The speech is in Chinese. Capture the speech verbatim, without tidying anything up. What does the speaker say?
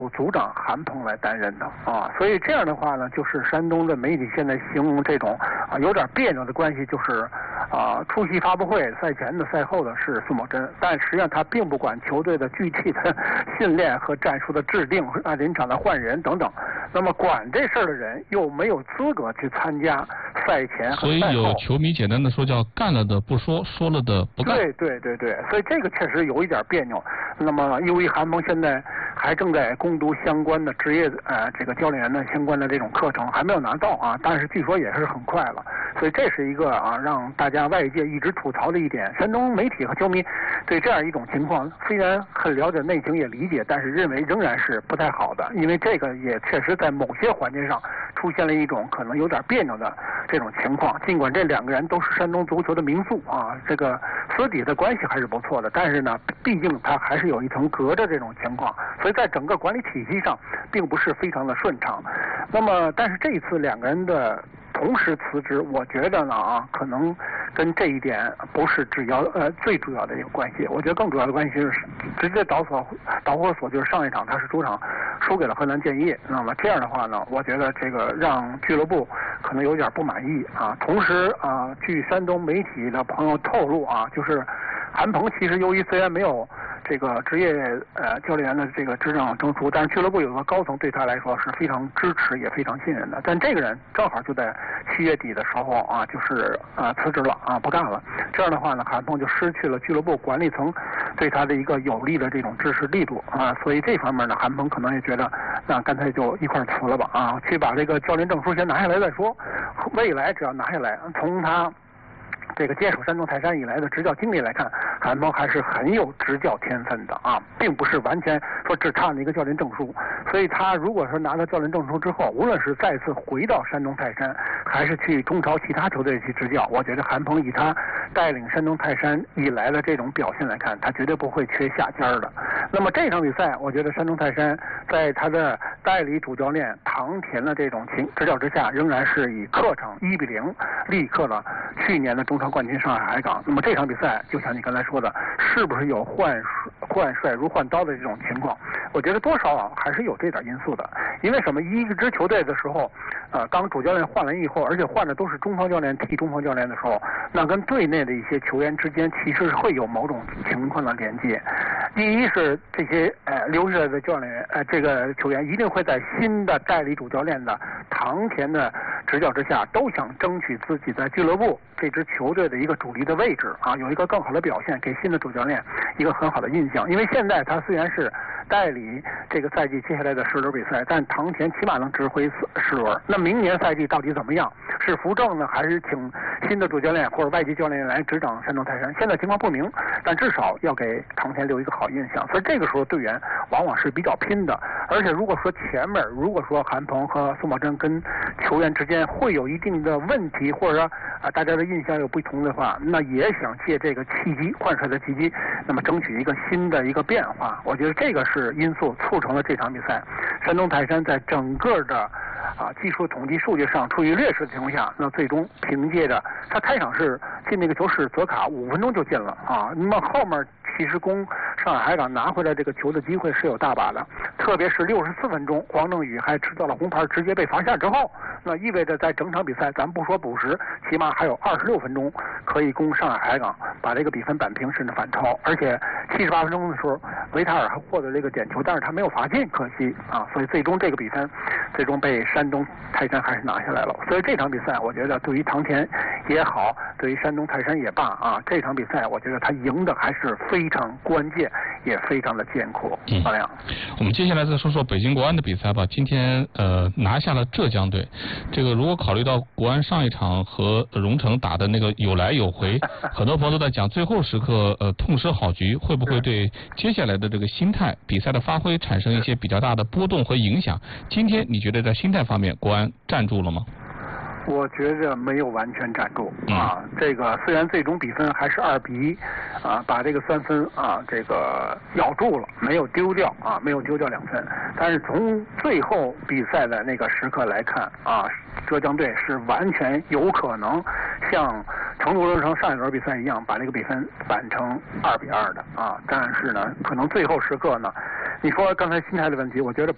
组长韩鹏来担任的啊，所以这样的话呢，就是山东的媒体现在形容这种啊有点别扭的关系，就是啊出席发布会赛前的赛后的是苏某珍，但实际上他并不管球队的具体的训练和战术的制定啊临场的换人等等，那么管这事儿的人又没有资格去参加赛前和赛后。 所以有球迷简单的说叫干了的不说，说了的不干。 对对对对，所以这个确实有一点别扭。那么由于韩鹏现在还正在攻读相关的职业呃这个教练员的相关的这种课程，还没有拿到啊，但是据说也是很快了，所以这是一个啊让大家外界一直吐槽的一点。山东媒体和球迷对这样一种情况虽然很了解内情也理解，但是认为仍然是不太好的，因为这个也确实在某些环节上出现了一种可能有点别扭的这种情况。尽管这两个人都是山东足球的名宿啊，这个私底的关系还是不错的，但是呢，毕竟他还是有一层隔着这种情况，所以在整个管理体系上并不是非常的顺畅。那么，但是这一次两个人的同时辞职，我觉得呢啊，可能跟这一点不是主要呃最主要的一个关系。我觉得更主要的关系是直接导火导火索就是上一场他是主场输给了河南建业，那么这样的话呢，我觉得这个让俱乐部可能有点不满意啊。同时啊，据山东媒体的朋友透露啊，就是韩鹏其实由于虽然没有这个职业呃教练员的这个执掌证书，但是俱乐部有个高层对他来说是非常支持也非常信任的。但这个人正好就在七月底的时候啊，就是啊辞职了啊，不干了。这样的话呢，韩鹏就失去了俱乐部管理层对他的一个有力的这种支持力度啊。所以这方面呢，韩鹏可能也觉得那干脆就一块辞了吧啊，去把这个教练证书先拿下来再说。未来只要拿下来，从他这个接手山东泰山以来的执教经历来看，韩鹏还是很有执教天分的啊，并不是完全说只差那个教练证书。所以他如果说拿到教练证书之后，无论是再次回到山东泰山，还是去中超其他球队去执教，我觉得韩鹏以他带领山东泰山以来的这种表现来看，他绝对不会缺下家的。那么这场比赛，我觉得山东泰山在他的代理主教练唐田的这种情执教之下，仍然是以客场一比零力克了去年的中超冠军上海海港。那么这场比赛，就像你刚才说的，是不是有换换帅如换刀的这种情况？我觉得多少啊还是有这点因素的。因为什么？一支球队的时候，呃，当主教练换了以后，而且换的都是中方教练替中方教练的时候，那跟队内的一些球员之间其实会有某种情况的连接。第一是这些呃留下来的教练员呃这个球员一定会在新的代理主教练的唐田的执教之下，都想争取自己在俱乐部这支球队的一个主力的位置啊，有一个更好的表现，给新的主教练一个很好的印象。因为现在他虽然是代理这个赛季接下来的十轮比赛，但唐田起码能指挥十轮。那明年赛季到底怎么样？是扶正呢，还是请新的主教练或者外籍教练员来执掌山东泰山？现在情况不明，但至少要给唐田留一个好印象。所以这个时候队员往往是比较拼的。而且如果说前面如果说韩鹏和苏茂贞跟球员之间会有一定的问题，或者说啊大家的印象有不同的话，那也想借这个契机换帅的契机，那么争取一个新的一个变化。我觉得这个是因素促成了这场比赛，山东泰山在整个的啊技术统计数据上处于劣势的情况下，那最终凭借着他开场是进那个球是泽卡五分钟就进了啊，那么后面其实攻上海海港拿回来这个球的机会是有大把的，特别是六十四分钟黄正宇还吃到了红牌，直接被罚下之后，那意味着在整场比赛咱不说补时，起码还有二十六分钟可以攻上海海港把这个比分扳平甚至反超。而且七十八分钟的时候维塔尔还获得这个点球，但是他没有罚进，可惜啊，所以最终这个比分最终被山东泰山还是拿下来了。所以这场比赛我觉得对于唐田也好，对于山东泰山也罢啊，这场比赛我觉得他赢的还是非常关键，也非常的艰苦。 嗯， 好呀。 我们接下来再说说北京国安的比赛吧。今天呃拿下了浙江队，这个如果考虑到国安上一场和荣成打的那个有来有回，很多朋友都在讲最后时刻呃痛失好局，会不会对接下来的这个心态、比赛的发挥产生一些比较大的波动和影响？今天你觉得在心态方面，国安站住了吗？ 我觉着没有完全站住啊，这个虽然最终比分还是二比一，啊，把这个三分啊这个咬住了，没有丢掉啊，没有丢掉两分，但是从最后比赛的那个时刻来看啊，浙江队是完全有可能像成都荣成上一轮比赛一样，把这个比分扳成二比二的啊，但是呢，可能最后时刻呢，你说刚才心态的问题，我觉得